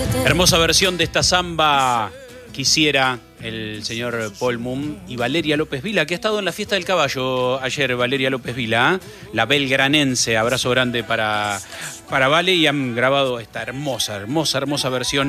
Hermosa versión de esta samba quisiera el señor Paul Moon y Valeria López Vila, que ha estado en la Fiesta del Caballo ayer. Valeria López Vila, la belgranense. Abrazo grande para Vale, y han grabado esta hermosa versión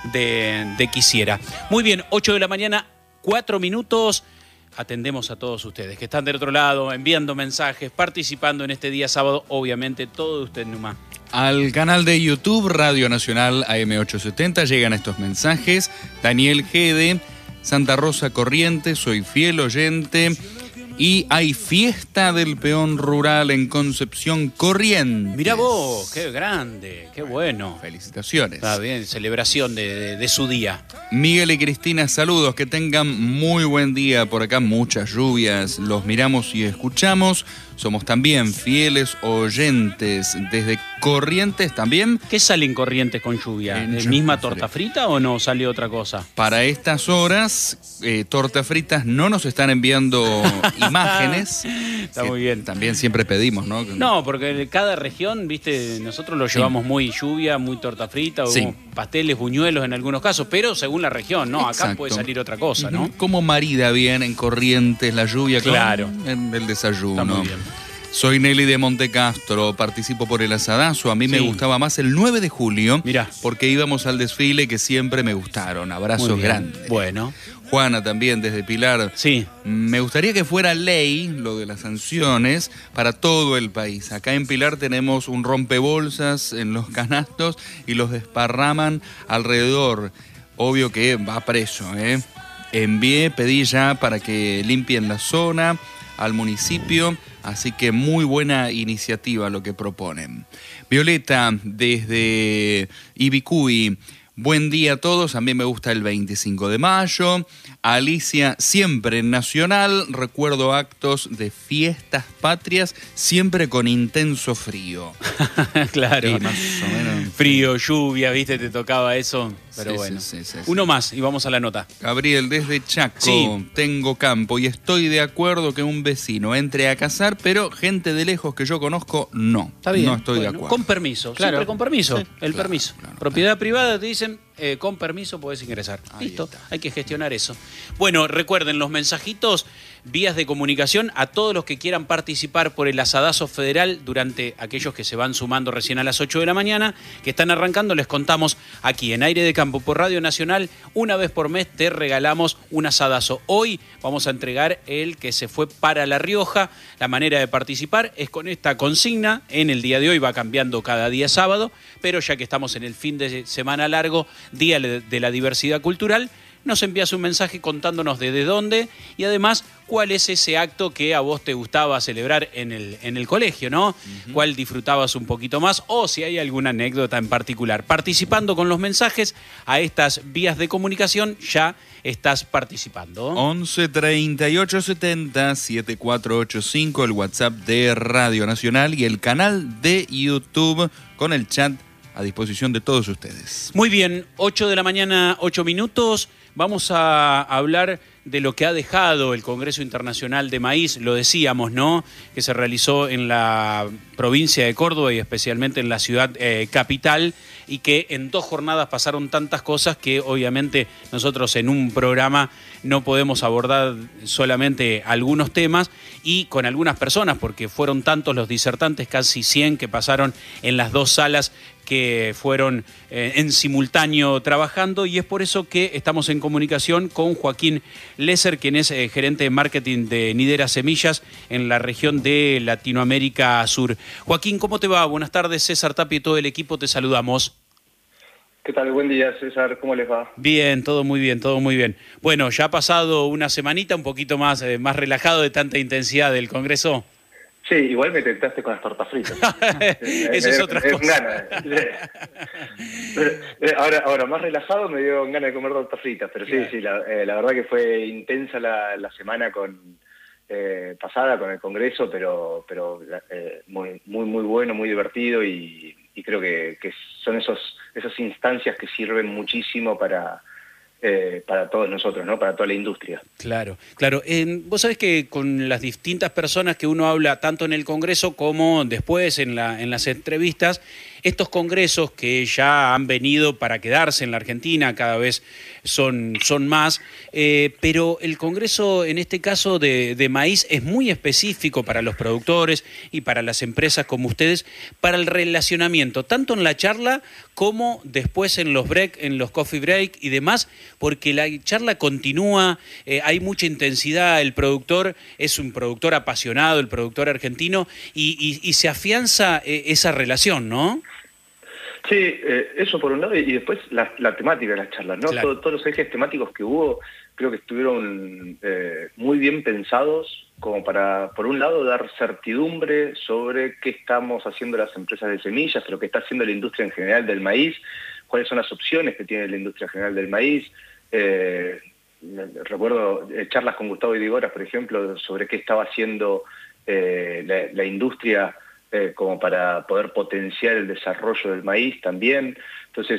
de Quisiera. Muy bien, 8 de la mañana, 4 minutos. Atendemos a todos ustedes que están del otro lado, enviando mensajes, participando en este día sábado. Obviamente, todo de usted, Numa. Al canal de YouTube Radio Nacional AM870 llegan estos mensajes. Daniel Gede, Santa Rosa Corrientes, soy fiel oyente. Y hay fiesta del peón rural en Concepción Corrientes. Mirá vos, qué grande, qué bueno. Felicitaciones. Está bien, celebración de su día. Miguel y Cristina, saludos, que tengan muy buen día. Por acá muchas lluvias, los miramos y escuchamos. Somos también fieles oyentes desde Corrientes también. ¿Qué sale en Corrientes con lluvia? ¿Misma torta frita o no sale otra cosa? Para estas horas, torta fritas no nos están enviando imágenes. Está muy bien. También siempre pedimos, ¿no? No, porque cada región, viste, nosotros lo llevamos muy lluvia, muy torta frita, o pasteles, buñuelos en algunos casos, pero según la región, ¿no? Exacto. Acá puede salir otra cosa, ¿no? ¿Cómo marida bien en Corrientes la lluvia claro. con el desayuno? Está muy bien. Soy Nelly de Montecastro, participo por el asadazo. A mí me gustaba más el 9 de julio, mirá, porque íbamos al desfile que siempre me gustaron. Abrazos grandes. Bueno. Juana también desde Pilar. Sí. Me gustaría que fuera ley lo de las sanciones para todo el país. Acá en Pilar tenemos un rompebolsas en los canastos y los desparraman alrededor. Obvio que va preso, ¿eh? Pedí ya para que limpien la zona al municipio, así que muy buena iniciativa lo que proponen. Violeta desde Ibicuy, buen día a todos, a mí me gusta el 25 de mayo. Alicia, siempre en Nacional, recuerdo actos de fiestas patrias, siempre con intenso frío. Claro, sí, más o menos. Frío, lluvia, viste, te tocaba eso. Pero sí, bueno, sí. Uno más y vamos a la nota. Gabriel, desde Chaco, tengo campo y estoy de acuerdo que un vecino entre a cazar, pero gente de lejos que yo conozco, no. Está bien. No estoy de acuerdo. Con permiso, claro. Siempre con permiso. Sí, el claro, permiso. claro. Propiedad privada te dicen, con permiso podés ingresar. Ahí Listo, está. hay que gestionar eso. Bueno, recuerden los mensajitos, vías de comunicación a todos los que quieran participar por el asadazo federal durante aquellos que se van sumando recién a las 8 de la mañana, que están arrancando, les contamos aquí en Aire de Campo por Radio Nacional, una vez por mes te regalamos un asadazo. Hoy vamos a entregar el que se fue para La Rioja. La manera de participar es con esta consigna. En el día de hoy va cambiando cada día sábado, pero ya que estamos en el fin de semana largo, Día de la Diversidad Cultural, nos envías un mensaje contándonos desde dónde y además cuál es ese acto que a vos te gustaba celebrar en el colegio, ¿no? Uh-huh. ¿Cuál disfrutabas un poquito más? O si hay alguna anécdota en particular. Participando con los mensajes a estas vías de comunicación, ya estás participando. 11 38 70 7485, el WhatsApp de Radio Nacional y el canal de YouTube con el chat a disposición de todos ustedes. Muy bien, 8 de la mañana, 8 minutos. Vamos a hablar de lo que ha dejado el Congreso Internacional de Maíz, lo decíamos, ¿no? Que se realizó en la provincia de Córdoba y especialmente en la ciudad capital, y que en 2 jornadas pasaron tantas cosas que obviamente nosotros en un programa no podemos abordar solamente algunos temas y con algunas personas, porque fueron tantos los disertantes, casi 100 que pasaron en las 2 salas que fueron en simultáneo trabajando, y es por eso que estamos en comunicación con Joaquín Lesser, quien es gerente de marketing de Nidera Semillas en la región de Latinoamérica Sur. Joaquín, ¿cómo te va? Buenas tardes, César Tapia y todo el equipo, te saludamos. ¿Qué tal? Buen día, César. ¿Cómo les va? Bien, todo muy bien, todo muy bien. Bueno, ya ha pasado una semanita un poquito más relajado de tanta intensidad del Congreso. Sí, igual me tentaste con las tortas fritas. Eso es otra cosa. Ahora, más relajado me dio ganas de comer tortas fritas, pero claro. sí, la verdad que fue intensa la semana pasada con el Congreso, pero muy bueno, muy divertido y creo que son esas instancias que sirven muchísimo para todos nosotros, ¿no? Para toda la industria. Claro. Vos sabés que con las distintas personas que uno habla, tanto en el Congreso como después en las entrevistas, estos congresos que ya han venido para quedarse en la Argentina, cada vez son más, pero el congreso en este caso de maíz es muy específico para los productores y para las empresas como ustedes, para el relacionamiento, tanto en la charla como después en los break, en los coffee break y demás, porque la charla continúa, hay mucha intensidad, el productor es un productor apasionado, el productor argentino, y se afianza esa relación, ¿no? Sí, eso por un lado, y después la temática de las charlas, ¿no? Claro. Todos los ejes temáticos que hubo, creo que estuvieron muy bien pensados, como para, por un lado, dar certidumbre sobre qué estamos haciendo las empresas de semillas, pero qué está haciendo la industria en general del maíz, cuáles son las opciones que tiene la industria general del maíz. Recuerdo charlas con Gustavo Idigoras, por ejemplo, sobre qué estaba haciendo la industria como para poder potenciar el desarrollo del maíz también. Entonces,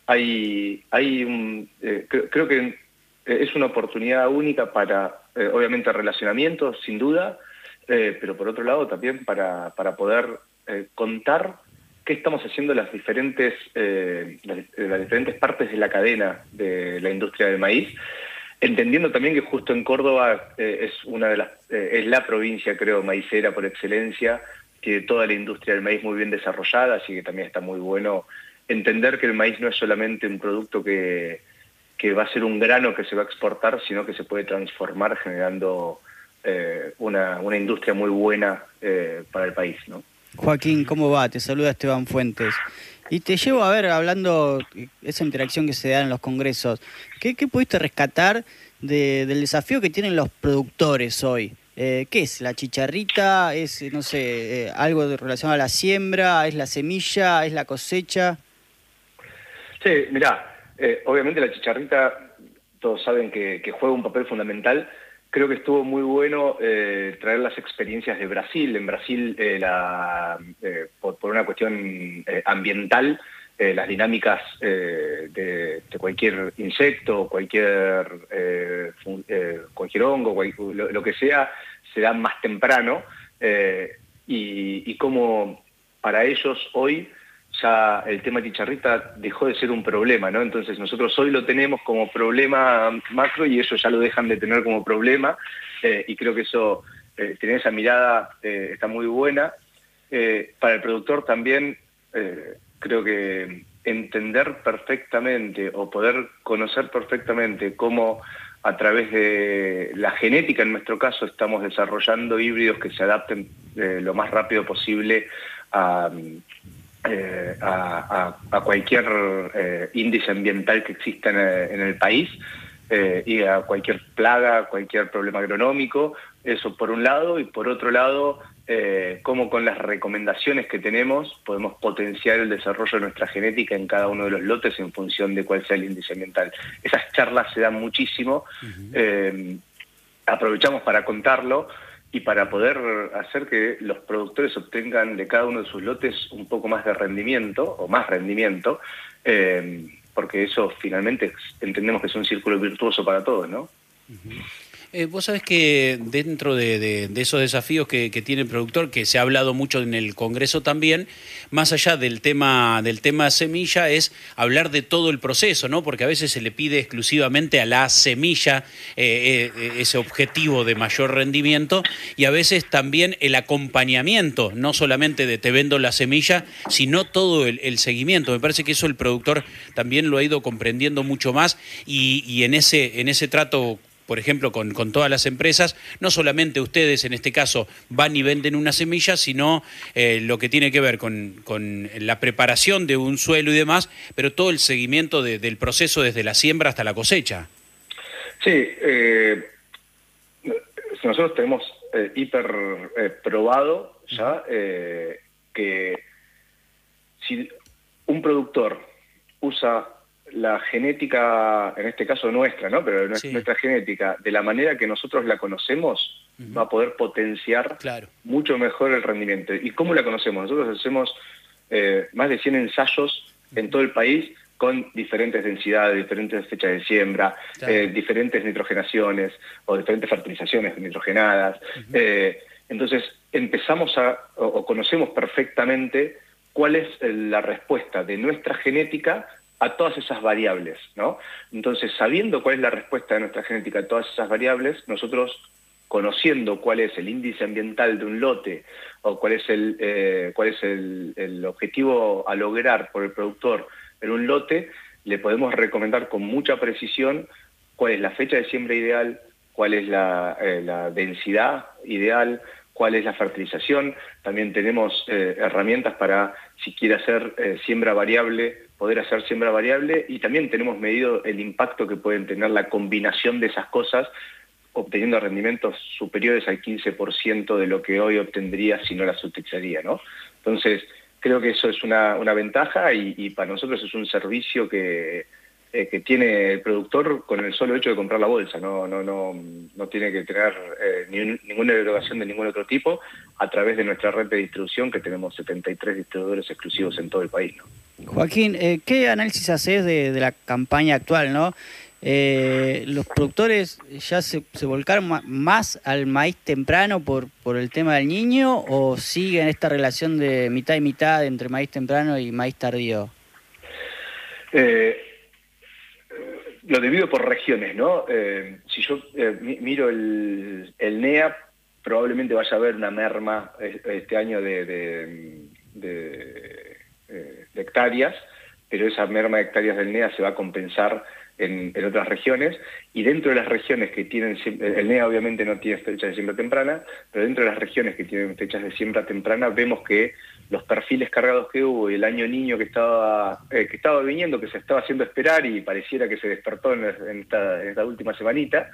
creo que es una oportunidad única para, obviamente, relacionamiento, sin duda, pero por otro lado también para poder contar qué estamos haciendo las diferentes partes de la cadena de la industria del maíz, entendiendo también que justo en Córdoba es la provincia, creo, maicera por excelencia, tiene toda la industria del maíz muy bien desarrollada, así que también está muy bueno entender que el maíz no es solamente un producto que va a ser un grano que se va a exportar, sino que se puede transformar generando una industria muy buena para el país, ¿no? Joaquín, ¿cómo va? Te saluda Esteban Fuentes. Y te llevo a ver, hablando esa interacción que se da en los congresos, ¿qué pudiste rescatar del desafío que tienen los productores hoy? ¿Qué es? ¿La chicharrita? ¿Es, no sé, algo relacionado a la siembra? ¿Es la semilla? ¿Es la cosecha? Sí, mirá, obviamente la chicharrita, todos saben que juega un papel fundamental. Creo que estuvo muy bueno traer las experiencias de Brasil. En Brasil, por una cuestión ambiental, las dinámicas de cualquier insecto, cualquier hongo, lo que sea, se dan más temprano, y como para ellos hoy ya el tema chicharrita dejó de ser un problema, ¿no? Entonces nosotros hoy lo tenemos como problema macro y ellos ya lo dejan de tener como problema, y creo que eso, tener esa mirada está muy buena. Para el productor también, creo que entender perfectamente o poder conocer perfectamente cómo a través de la genética, en nuestro caso, estamos desarrollando híbridos que se adapten lo más rápido posible a cualquier índice ambiental que exista en el país, y a cualquier plaga, cualquier problema agronómico. Eso por un lado, y por otro lado, cómo con las recomendaciones que tenemos podemos potenciar el desarrollo de nuestra genética en cada uno de los lotes en función de cuál sea el índice ambiental. Esas charlas se dan muchísimo. Aprovechamos para contarlo y para poder hacer que los productores obtengan de cada uno de sus lotes un poco más de rendimiento, o más rendimiento, porque eso finalmente entendemos que es un círculo virtuoso para todos, ¿no? Vos sabés que dentro de esos desafíos que tiene el productor, que se ha hablado mucho en el Congreso también, más allá del tema semilla, es hablar de todo el proceso, ¿no? Porque a veces se le pide exclusivamente a la semilla ese objetivo de mayor rendimiento, y a veces también el acompañamiento, no solamente de te vendo la semilla, sino todo el seguimiento. Me parece que eso el productor también lo ha ido comprendiendo mucho más, y en ese trato, por ejemplo, con todas las empresas, no solamente ustedes en este caso van y venden una semilla, sino lo que tiene que ver con la preparación de un suelo y demás, pero todo el seguimiento del proceso desde la siembra hasta la cosecha. Sí, nosotros tenemos probado ya que si un productor usa la genética, en este caso nuestra, ¿no? Pero sí, nuestra genética, de la manera que nosotros la conocemos, va a poder potenciar mucho mejor el rendimiento. ¿Y cómo la conocemos? Nosotros hacemos más de 100 ensayos en todo el país con diferentes densidades, diferentes fechas de siembra, diferentes nitrogenaciones o diferentes fertilizaciones nitrogenadas. Entonces empezamos o conocemos perfectamente cuál es la respuesta de nuestra genética a todas esas variables, ¿no? Entonces, sabiendo cuál es la respuesta de nuestra genética a todas esas variables, nosotros, conociendo cuál es el índice ambiental de un lote o cuál es el objetivo a lograr por el productor en un lote, le podemos recomendar con mucha precisión cuál es la fecha de siembra ideal, cuál es la densidad ideal, cuál es la fertilización. También tenemos herramientas para, si quiere hacer siembra variable, poder hacer siembra variable, y también tenemos medido el impacto que pueden tener la combinación de esas cosas, obteniendo rendimientos superiores al 15% de lo que hoy obtendría si no las utilizaría, ¿no? Entonces, creo que eso es una ventaja, y para nosotros es un servicio que tiene el productor con el solo hecho de comprar la bolsa. No tiene que tener ninguna erogación de ningún otro tipo a través de nuestra red de distribución, que tenemos 73 distribuidores exclusivos en todo el país, ¿no? Joaquín, ¿qué análisis haces de la campaña actual, no? ¿Los productores ya se volcaron más al maíz temprano por el tema del Niño, o siguen esta relación de mitad y mitad entre maíz temprano y maíz tardío? Lo divido por regiones, ¿no? Si yo miro el NEA, probablemente vaya a haber una merma este año de hectáreas, pero esa merma de hectáreas del NEA se va a compensar en otras regiones, y dentro de las regiones que tienen, el NEA obviamente no tiene fecha de siembra temprana, pero dentro de las regiones que tienen fechas de siembra temprana, vemos que los perfiles cargados que hubo y el año Niño que estaba viniendo, que se estaba haciendo esperar y pareciera que se despertó en esta última semanita,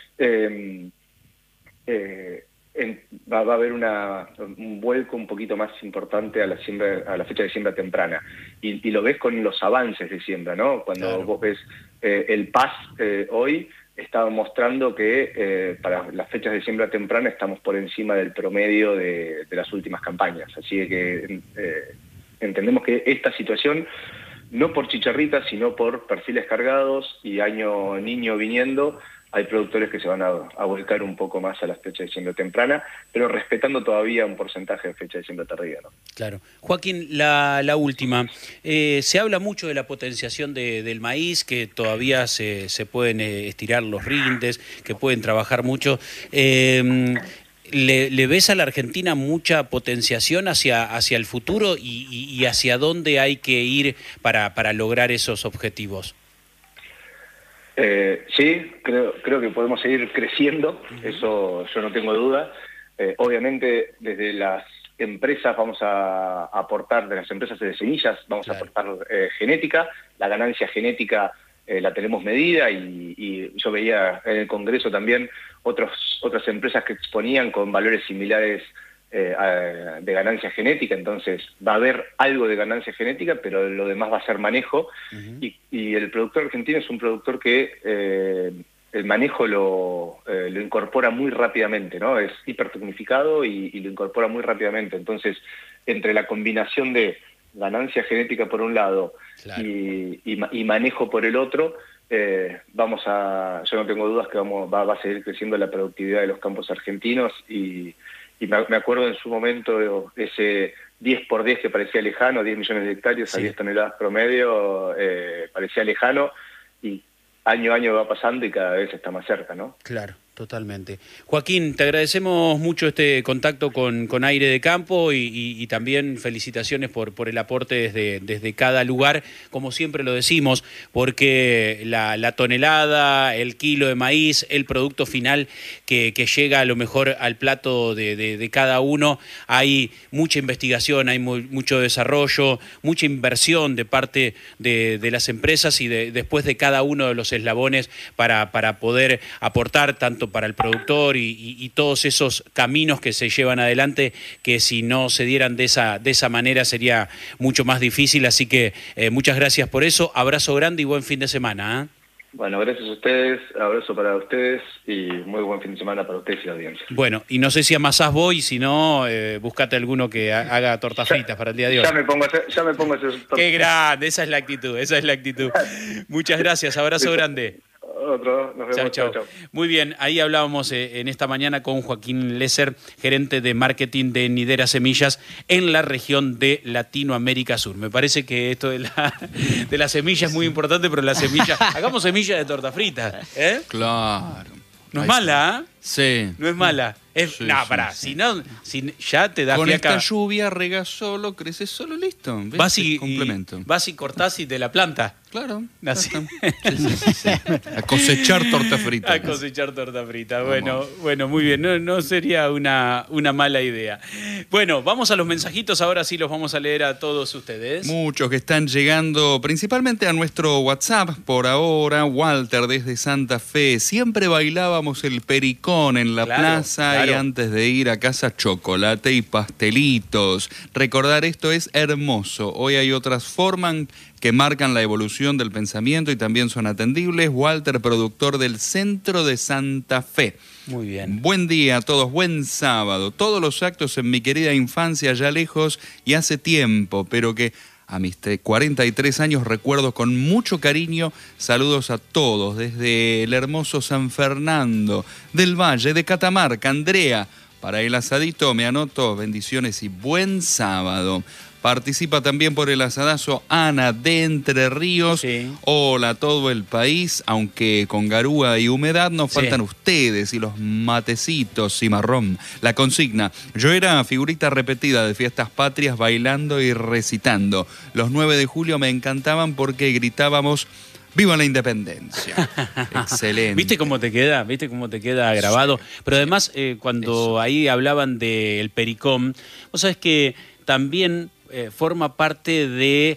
va a haber un vuelco un poquito más importante a la fecha de siembra temprana, y lo ves con los avances de siembra, ¿no? Cuando claro, vos ves el PAS hoy estaba mostrando que para las fechas de siembra temprana estamos por encima del promedio de las últimas campañas, así que entendemos que esta situación, no por chicharritas, sino por perfiles cargados y año Niño viniendo, hay productores que se van a volcar un poco más a las fechas de siembra temprana, pero respetando todavía un porcentaje de fecha de siembra tardía, ¿no? Claro. Joaquín, la última. Se habla mucho de la potenciación del maíz, que todavía se pueden estirar los rindes, que pueden trabajar mucho. ¿Le ves a la Argentina mucha potenciación hacia el futuro y hacia dónde hay que ir para lograr esos objetivos? Sí, creo que podemos seguir creciendo, eso yo no tengo duda. Obviamente desde las empresas vamos a aportar, de las empresas de semillas vamos a aportar genética, la ganancia genética la tenemos medida, y yo veía en el Congreso también otras empresas que exponían con valores similares de ganancia genética, entonces va a haber algo de ganancia genética, pero lo demás va a ser manejo, y el productor argentino es un productor que el manejo lo incorpora muy rápidamente, ¿no? Es hipertecnificado y lo incorpora muy rápidamente, entonces entre la combinación de ganancia genética por un lado, claro, y manejo por el otro, yo no tengo dudas que va a seguir creciendo la productividad de los campos argentinos, y me acuerdo en su momento ese 10x10 que parecía lejano, 10 millones de hectáreas, sí, a 10 toneladas promedio, parecía lejano, y año a año va pasando y cada vez está más cerca, ¿no? Claro, totalmente. Joaquín, te agradecemos mucho este contacto con Aire de Campo, y también felicitaciones por el aporte desde cada lugar, como siempre lo decimos, porque la tonelada, el kilo de maíz, el producto final que llega a lo mejor al plato de cada uno, hay mucha investigación, hay mucho desarrollo, mucha inversión de parte de las empresas y después de cada uno de los eslabones para poder aportar tanto para el productor y todos esos caminos que se llevan adelante, que si no se dieran de esa manera sería mucho más difícil, así que muchas gracias por eso, abrazo grande y buen fin de semana, ¿eh? Bueno, gracias a ustedes, abrazo para ustedes y muy buen fin de semana para ustedes y la audiencia. Bueno, y no sé si amasás vos, y si no, buscate alguno que haga tortas fritas para el día de hoy. Ya me pongo a hacer Qué grande, esa es la actitud. Muchas gracias, abrazo grande. Otro, nos vemos. Chao. Muy bien, ahí hablábamos en esta mañana con Joaquín Lesser, gerente de marketing de Nidera Semillas en la región de Latinoamérica Sur. Me parece que esto de la semilla es muy importante, pero la semilla... Hagamos semilla de torta frita, ¿eh? Claro. No es Ahí mala, ¿eh? Sí. No es mala. Sí, no, sí, pará, sí. si no, ya te da Con fiaca. esta lluvia rega solo, crece solo, listo. ¿Ves? Vas Es y complemento. vas y cortás y te la planta. Claro. Así. Sí. A cosechar torta frita. A cosechar torta frita. Vamos. Bueno, muy bien. No sería una mala idea. Bueno, vamos a los mensajitos. Ahora sí los vamos a leer a todos ustedes. Muchos que están llegando principalmente a nuestro WhatsApp por ahora. Walter desde Santa Fe. Siempre bailábamos el pericón en la Claro, plaza y claro. antes de ir a casa chocolate y pastelitos. Recordar esto es hermoso. Hoy hay otras formas que marcan la evolución del pensamiento y también son atendibles. Walter, productor del Centro de Santa Fe. Muy bien. Buen día a todos, buen sábado. Todos los actos en mi querida infancia ya lejos y hace tiempo, pero que a mis 43 años recuerdo con mucho cariño. Saludos a todos desde el hermoso San Fernando, del Valle, de Catamarca. Andrea, para el asadito me anoto, bendiciones y buen sábado. Participa también por el asadazo Ana de Entre Ríos. Sí. Hola a todo el país, aunque con garúa y humedad nos Sí. faltan ustedes y los matecitos y marrón. La consigna: yo era figurita repetida de fiestas patrias bailando y recitando. Los 9 de julio me encantaban porque gritábamos ¡viva la independencia! Excelente. ¿Viste cómo te queda? ¿Viste cómo te queda grabado? Pero además, cuando ahí hablaban del pericón, vos sabés que también forma parte de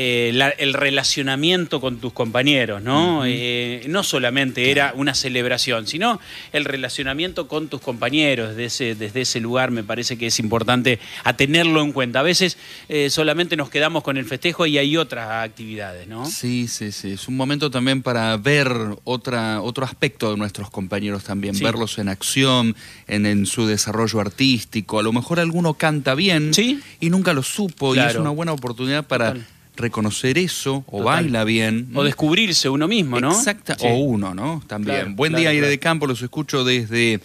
el relacionamiento con tus compañeros, ¿no? No solamente era una celebración, sino el relacionamiento con tus compañeros desde ese lugar. Me parece que es importante a tenerlo en cuenta. A veces solamente nos quedamos con el festejo y hay otras actividades, ¿no? Sí. Es un momento también para ver otro aspecto de nuestros compañeros también, Sí. verlos en acción, en su desarrollo artístico. A lo mejor alguno canta bien Sí. y nunca lo supo, y Claro. es una buena oportunidad para Total. reconocer eso, o Total. baila bien. O descubrirse uno mismo, ¿no? Exacta, Sí. o uno, ¿no? También. Claro, Buen claro, día, aire claro. de campo, los escucho desde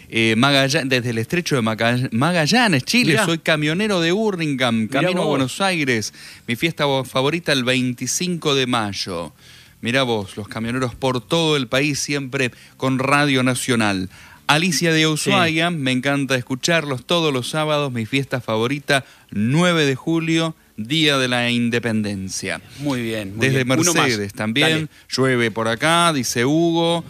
desde el estrecho de Magallanes, Chile. Mirá. Soy camionero de Hurlingham, camino a vos. Buenos Aires. Mi fiesta favorita el 25 de mayo. Mirá vos, los camioneros por todo el país, siempre con Radio Nacional. Alicia de Ushuaia, me encanta escucharlos todos los sábados. Mi fiesta favorita, 9 de julio, Día de la Independencia. Muy bien. Muy Desde bien. Uno más. Mercedes también, Dale. llueve por acá, dice Hugo.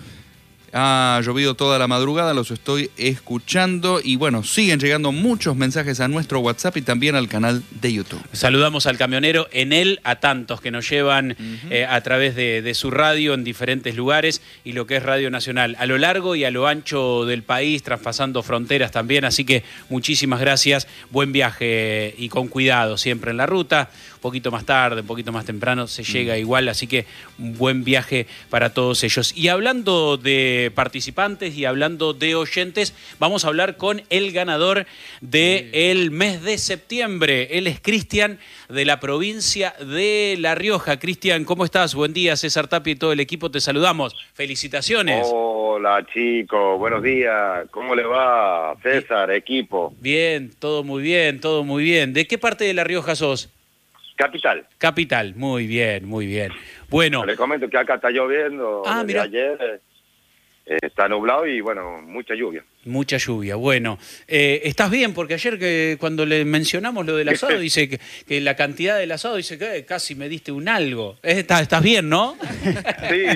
Ha llovido toda la madrugada, los estoy escuchando. Y bueno, siguen llegando muchos mensajes a nuestro WhatsApp y también al canal de YouTube. Saludamos al camionero, en él a tantos que nos llevan a través de su radio en diferentes lugares y lo que es Radio Nacional, a lo largo y a lo ancho del país, traspasando fronteras también. Así que muchísimas gracias, buen viaje y con cuidado siempre en la ruta. Un poquito más tarde, un poquito más temprano se llega igual, así que un buen viaje para todos ellos. Y hablando de participantes y hablando de oyentes, vamos a hablar con el ganador del mes de septiembre. Él es Cristian, de la provincia de La Rioja. Cristian, ¿cómo estás? Buen día, César Tapia y todo el equipo, te saludamos. Felicitaciones. Hola chicos, buenos días. ¿Cómo le va, César, equipo? Bien, todo muy bien, todo muy bien. ¿De qué parte de La Rioja sos? Capital. Capital, muy bien, muy bien. Bueno, Les comento que acá está lloviendo desde mira. ayer. Está nublado y bueno, mucha lluvia. mucha lluvia. Bueno, ¿estás bien? Porque ayer que cuando le mencionamos lo del asado, dice que la cantidad del asado, dice que casi me diste un algo. ¿Estás bien, no? Sí,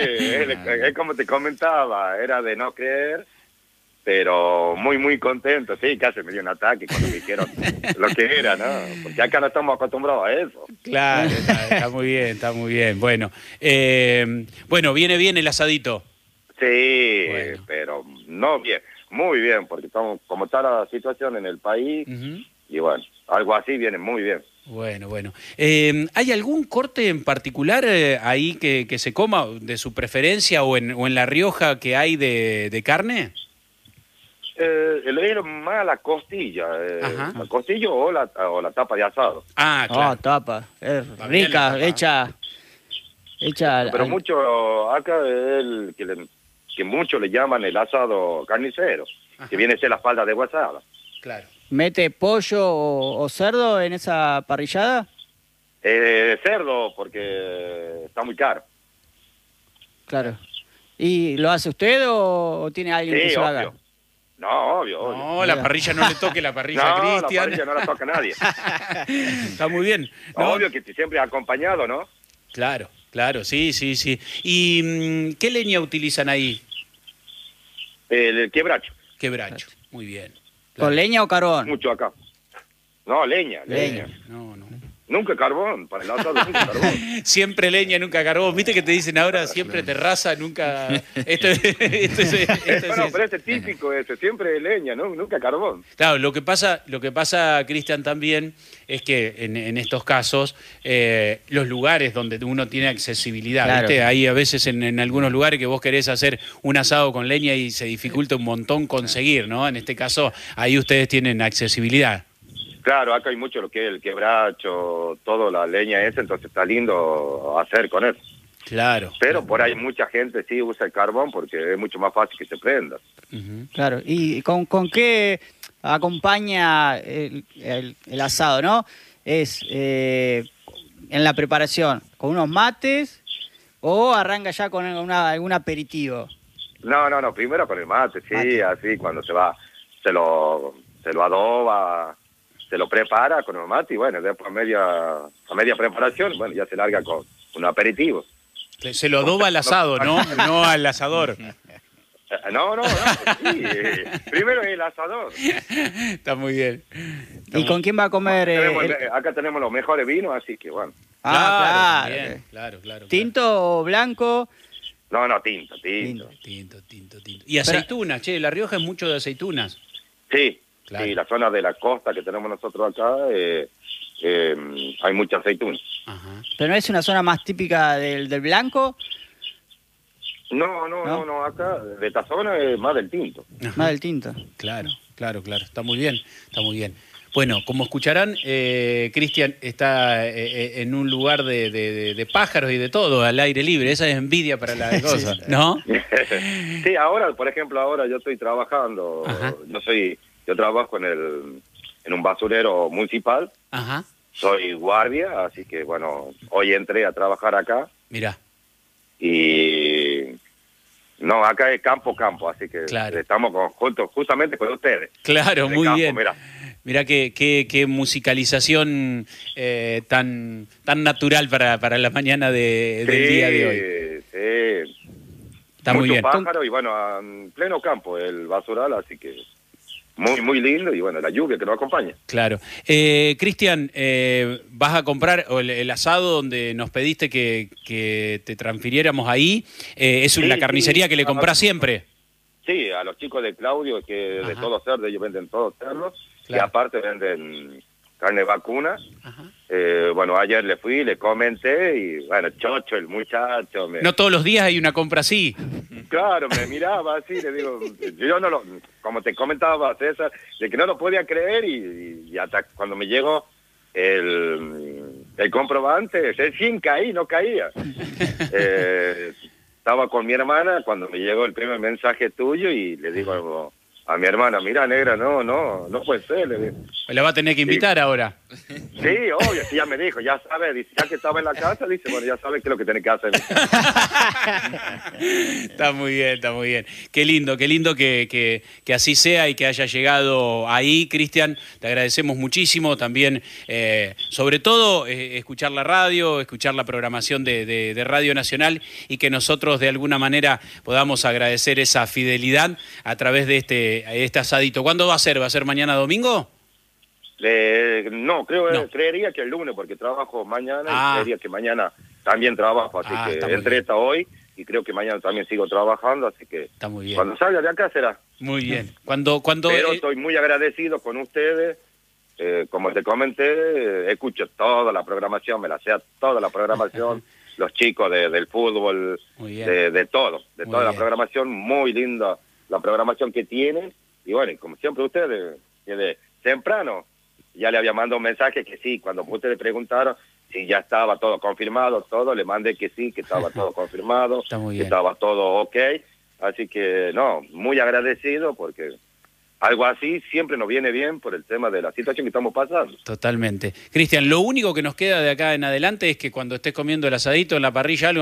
es como te comentaba, era de no creer, pero muy, muy contento. Sí, casi me dio un ataque cuando me dijeron lo que era, ¿no? Porque acá no estamos acostumbrados a eso. Claro, está muy bien, está muy bien. Bueno, viene bien el asadito. Sí, Bueno. pero no bien, muy bien, porque estamos, como está la situación en el país, y bueno, algo así viene muy bien. Bueno. ¿Hay algún corte en particular ahí que se coma de su preferencia o en La Rioja que hay de carne? Le dieron más la costilla, Ajá. la costilla o la tapa de asado. Ah, claro. Tapa. Es También la rica, tapa. hecha Hecha Pero mucho, acá es el que muchos le llaman el asado carnicero, que viene a ser la falda de guasada. Claro. ¿Mete pollo o cerdo en esa parrillada? Cerdo, porque está muy caro. Claro. ¿Y lo hace usted o tiene alguien que Sí, se lo obvio. haga? No, obvio. No, la parrilla no le toque la parrilla a No, la Cristian. parrilla no la toca nadie. Está muy bien. ¿no? Obvio que siempre acompañado, ¿no? Claro, claro, sí. ¿Y qué leña utilizan ahí? El quebracho, Quebracho. Muy bien. ¿Con leña o carbón? mucho acá. No, leña. No. Nunca carbón, para el asado nunca carbón. Siempre leña, nunca carbón. ¿Viste que te dicen ahora siempre terraza, nunca... Esto es Bueno, pero este típico siempre leña, ¿no? Nunca carbón. Claro, lo que pasa, Cristian, también es que en estos casos los lugares donde uno tiene accesibilidad, Claro. ¿viste? Hay a veces en algunos lugares que vos querés hacer un asado con leña y se dificulta un montón conseguir, ¿no? En este caso, ahí ustedes tienen accesibilidad. Claro, acá hay mucho lo que es el quebracho, toda la leña esa, entonces está lindo hacer con eso. Claro. Pero por ahí mucha gente sí usa el carbón porque es mucho más fácil que se prenda. Ujú. Claro. ¿Y con qué acompaña el asado, no? Es en la preparación, ¿con unos mates o arranca ya con algún aperitivo? No, primero con el mate, sí, Mate. así cuando se lo adoba, se lo prepara con el mate y bueno, después a media preparación, bueno, ya se larga con un aperitivo. Se lo adoba al asado, ¿no? No al asador. No, sí, primero el asador. Está muy bien. ¿Y con quién va a comer? Acá tenemos los mejores vinos, así que bueno. Ah, claro. bien, claro. ¿Tinto o blanco? No, tinto. Tinto. Y aceitunas, che, La Rioja es mucho de aceitunas. Sí, Claro. sí, la zona de la costa que tenemos nosotros acá, hay mucha aceituna. Ajá. ¿Pero no es una zona más típica del blanco? No, acá de esta zona es más del tinto. Ajá. Más del tinto. Claro. Está muy bien. Bueno, como escucharán, Cristian está en un lugar de pájaros y de todo, al aire libre. Esa es envidia para la cosa, ¿no? Sí, ahora, por ejemplo, yo estoy trabajando, Ajá. yo trabajo en un basurero municipal, Ajá. soy guardia, así que bueno, hoy entré a trabajar acá Mirá. y no, acá es campo, así que Claro. estamos justamente con ustedes. Claro, De muy campo, bien. Mira. Mirá qué musicalización tan natural para la mañana del día de hoy. Sí. Está muy Mucho bien. pájaro y bueno, en pleno campo el basural, así que muy lindo y bueno, la lluvia que nos acompaña. Claro. Cristian, ¿vas a comprar el asado donde nos pediste que te transfiriéramos ahí? ¿Es Sí, la carnicería sí. que le comprás siempre? Sí, a los chicos de Claudio, que de Ajá. todos cerdos, ellos venden todos cerdos Claro. y aparte venden carne vacuna. Ajá. Bueno, ayer le fui, le comenté y bueno, chocho el muchacho. No todos los días hay una compra así. Claro, me miraba así, le digo, yo no lo, como te comentaba César, de que no lo podía creer y hasta cuando me llegó el comprobante, recién no caía. Estaba con mi hermana cuando me llegó el primer mensaje tuyo y le digo a mi hermana, mira negra, no puede ser, le digo. La va a tener que invitar ahora. Sí, obvio, sí, ya me dijo, ya sabe, dice, ya que estaba en la casa, dice, bueno, ya sabe qué es lo que tiene que hacer. Está muy bien. Qué lindo que así sea y que haya llegado ahí, Cristian. Te agradecemos muchísimo también, sobre todo, escuchar la radio, escuchar la programación de Radio Nacional y que nosotros de alguna manera podamos agradecer esa fidelidad a través de este asadito. ¿Cuándo va a ser? ¿Va a ser mañana domingo? No, creería que el lunes, porque trabajo mañana y creería que mañana también trabajo, así que entré hasta hoy y creo que mañana también sigo trabajando, así que Está muy bien. cuando salga de acá será. Muy bien. Cuando Pero estoy muy agradecido con ustedes, como te comenté, escucho toda la programación, me la sé toda la programación, los chicos del fútbol, Muy bien. de todo, de Muy toda la bien. programación, muy linda la programación que tienen, y bueno, y como siempre ustedes, desde temprano, ya le había mandado un mensaje que sí, cuando ustedes preguntaron si ya estaba todo confirmado, todo, le mandé que sí, que estaba todo confirmado, Está muy que bien. estaba todo ok. Así que, no, muy agradecido porque algo así siempre nos viene bien por el tema de la situación que estamos pasando. Totalmente. Cristian, lo único que nos queda de acá en adelante es que cuando estés comiendo el asadito en la parrilla, algo